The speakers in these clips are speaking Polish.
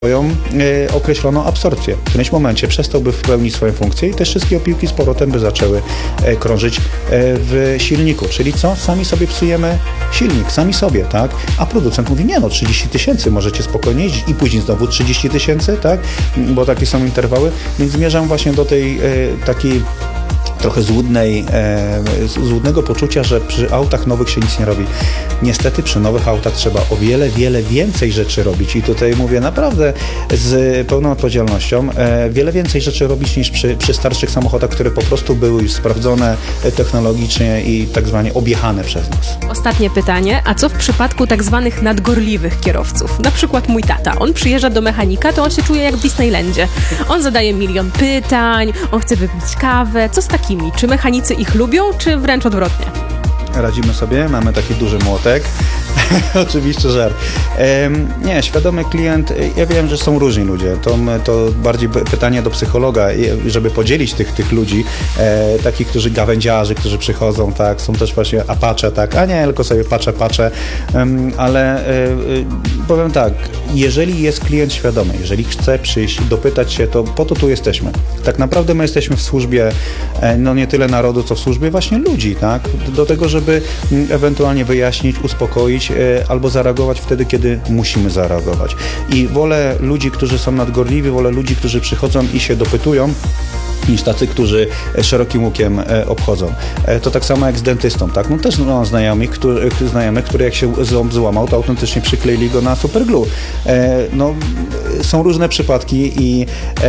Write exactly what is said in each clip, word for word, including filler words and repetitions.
swoją y, określoną absorpcję. W którymś momencie przestałby pełnić swoją funkcję i te wszystkie opiłki z powrotem by zaczęły y, krążyć y, w silniku. Czyli co? Sami sobie psujemy silnik, sami sobie, tak? A producent mówi, nie no, trzydzieści tysięcy możecie spokojnie jeździć i później znowu trzydzieści tysięcy, tak? Bo takie są interwały, więc zmierzam właśnie do tej y, takiej trochę złudnej, e, złudnego poczucia, że przy autach nowych się nic nie robi. Niestety przy nowych autach trzeba o wiele, wiele więcej rzeczy robić i tutaj mówię naprawdę z pełną odpowiedzialnością, e, wiele więcej rzeczy robić niż przy, przy starszych samochodach, które po prostu były już sprawdzone technologicznie i tak zwanie objechane przez nas. Ostatnie pytanie, a co w przypadku tak zwanych nadgorliwych kierowców? Na przykład mój tata, on przyjeżdża do mechanika, to on się czuje jak w Disneylandzie. On zadaje milion pytań, on chce wypić kawę, co z takim? Czy mechanicy ich lubią, czy wręcz odwrotnie? Radzimy sobie, mamy taki duży młotek. Oczywiście żart. Ehm, nie, świadomy klient, ja wiem, że są różni ludzie. To, to bardziej pytanie do psychologa, żeby podzielić tych, tych ludzi, e, takich, którzy gawędziarzy, którzy przychodzą, tak, są też właśnie apacze, tak, a nie, tylko sobie patrzę, patrzę, um, ale e, powiem tak, jeżeli jest klient świadomy, jeżeli chce przyjść, dopytać się, to po to tu jesteśmy. Tak naprawdę my jesteśmy w służbie, e, no nie tyle narodu, co w służbie właśnie ludzi, tak, do tego, żeby ewentualnie wyjaśnić, uspokoić, albo zareagować wtedy, kiedy musimy zareagować. I wolę ludzi, którzy są nadgorliwi, wolę ludzi, którzy przychodzą i się dopytują, niż tacy, którzy szerokim łukiem obchodzą. To tak samo jak z dentystą, tak? No też mam znajomych, który, znajomych, który jak się ząb złamał, to autentycznie przykleili go na superglue. No, są różne przypadki i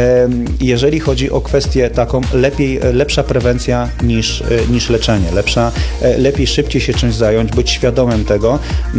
jeżeli chodzi o kwestię taką, lepiej, lepsza prewencja niż, niż leczenie. Lepsza, lepiej szybciej się czymś zająć, być świadomym tego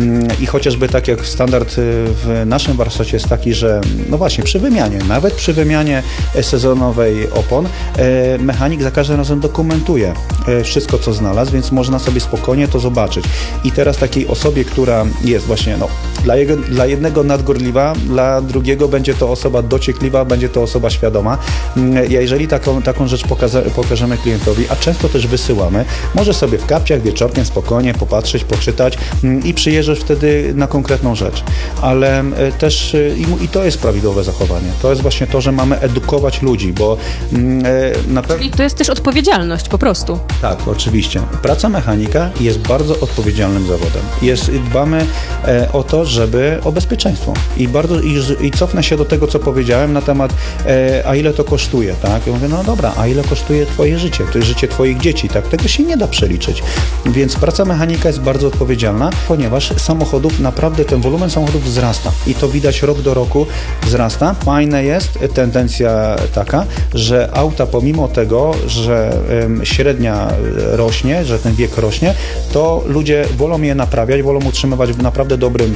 i chociażby tak jak standard w naszym warsztacie jest taki, że no właśnie przy wymianie, nawet przy wymianie sezonowej opon, mechanik za każdym razem dokumentuje wszystko, co znalazł, więc można sobie spokojnie to zobaczyć. I teraz takiej osobie, która jest właśnie, no, dla, jego, dla jednego nadgorliwa, dla drugiego będzie to osoba dociekliwa, będzie to osoba świadoma. Jeżeli taką, taką rzecz pokaza, pokażemy klientowi, a często też wysyłamy, może sobie w kapciach wieczorkiem spokojnie popatrzeć, poczytać i przyjeżdżasz wtedy na konkretną rzecz. Ale też i, i to jest prawidłowe zachowanie. To jest właśnie to, że mamy edukować ludzi, bo Na pe- Czyli to jest też odpowiedzialność po prostu. Tak, oczywiście. Praca mechanika jest bardzo odpowiedzialnym zawodem. Jest, dbamy e, o to, żeby o bezpieczeństwo. I bardzo i, i cofnę się do tego, co powiedziałem na temat e, a ile to kosztuje, tak? Ja mówię, no dobra, a ile kosztuje twoje życie? To jest życie twoich dzieci, tak? Tego się nie da przeliczyć. Więc praca mechanika jest bardzo odpowiedzialna, ponieważ samochodów, naprawdę ten wolumen samochodów wzrasta. I to widać rok do roku wzrasta. Fajne jest tendencja taka, że auta pomimo tego, że um, średnia rośnie, że ten wiek rośnie, to ludzie wolą je naprawiać, wolą utrzymywać w naprawdę dobrym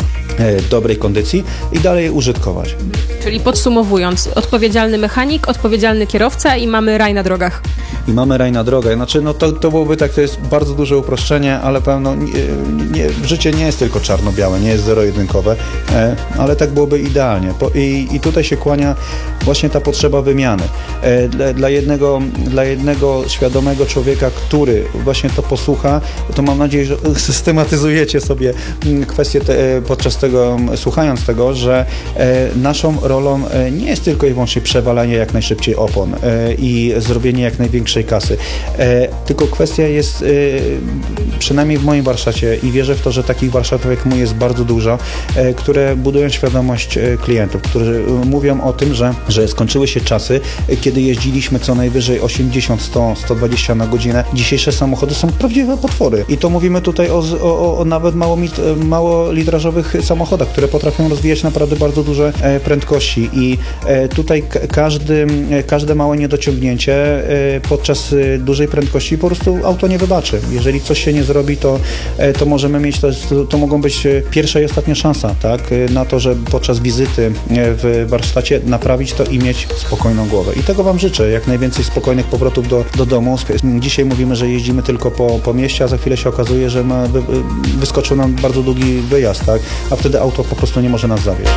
dobrej kondycji i dalej je użytkować. Czyli podsumowując, odpowiedzialny mechanik, odpowiedzialny kierowca i mamy raj na drogach. I mamy raj na drogę. Znaczy, no to, to byłoby tak, to jest bardzo duże uproszczenie, ale pewno nie, nie, życie nie jest tylko czarno-białe, nie jest zero-jedynkowe, e, ale tak byłoby idealnie. Po, i, I tutaj się kłania właśnie ta potrzeba wymiany. E, dla, dla, jednego, dla jednego świadomego człowieka, który właśnie to posłucha, to mam nadzieję, że systematyzujecie sobie kwestie te, podczas tego, słuchając tego, że e, naszą rolą e, nie jest tylko i wyłącznie przewalanie jak najszybciej opon e, i zrobienie jak największej kasy, e, tylko kwestia jest, e, przynajmniej w moim warsztacie i wierzę w to, że takich warsztatów jak mój jest bardzo dużo, e, które budują świadomość e, klientów, którzy mówią o tym, że, że skończyły się czasy, e, kiedy jeździliśmy co najwyżej osiemdziesiąt, sto, sto dwadzieścia na godzinę. Dzisiejsze samochody są prawdziwe potwory i to mówimy tutaj o, o, o nawet mało, mało litrażowych samochodach, które potrafią rozwijać naprawdę bardzo duże e, prędkości i e, tutaj k- każdy, e, każde małe niedociągnięcie e, podczas e, dużej prędkości po prostu auto nie wybaczy. Jeżeli coś się nie zrobi, to, e, to możemy mieć, to, to, to mogą być pierwsza i ostatnia szansa, tak, e, na to, że podczas wizyty w warsztacie naprawić to i mieć spokojną głowę. I tego Wam życzę, jak najwięcej spokojnych powrotów do, do domu. Dzisiaj mówimy, że jeździmy tylko po, po mieście, a za chwilę się okazuje, że ma, wy, wyskoczył nam bardzo długi wyjazd, tak, a wtedy auto po prostu nie może nas zawieźć.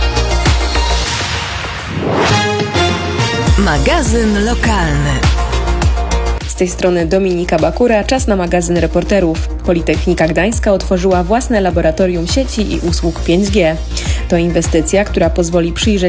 Magazyn lokalny. Z tej strony Dominika Bakura, czas na magazyn reporterów. Politechnika Gdańska otworzyła własne laboratorium sieci i usług pięć G. To inwestycja, która pozwoli przyjrzeć